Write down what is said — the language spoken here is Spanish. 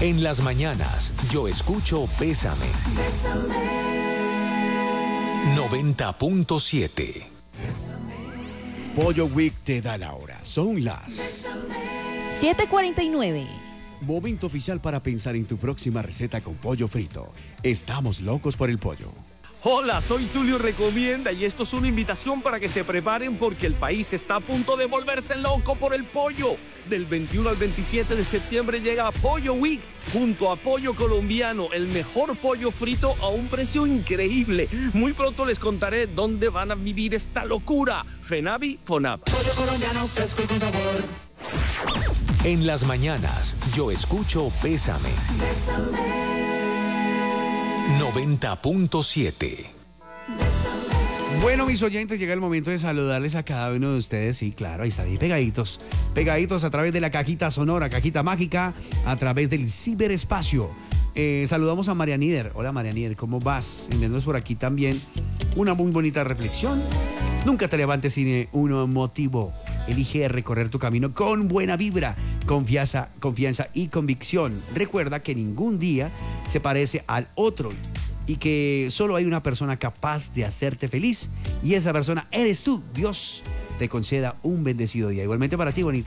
En las mañanas, yo escucho Bésame. 90.7. Pollo Week te da la hora. Son las 7:49. Momento oficial para pensar en tu próxima receta con pollo frito. Estamos locos por el pollo. Hola, soy Tulio Recomienda y esto es una invitación para que se preparen porque el país está a punto de volverse loco por el pollo. Del 21 al 27 de septiembre llega Pollo Week junto a Pollo Colombiano, el mejor pollo frito a un precio increíble. Muy pronto les contaré dónde van a vivir esta locura. Fenavi, Fonab. Pollo colombiano fresco y con sabor. En las mañanas, yo escucho Bésame. 90.7. Bueno, mis oyentes, llega el momento de saludarles a cada uno de ustedes. Sí, claro, ahí están, ahí pegaditos. Pegaditos a través de la cajita sonora, cajita mágica, a través del ciberespacio. Saludamos a María Nieder. Hola, María Nieder, ¿cómo vas? Enviándonos por aquí también una muy bonita reflexión. Nunca te levantes sin un motivo. Elige recorrer tu camino con buena vibra, confianza y convicción. Recuerda que ningún día se parece al otro y que solo hay una persona capaz de hacerte feliz y esa persona eres tú. Dios te conceda un bendecido día. Igualmente para ti,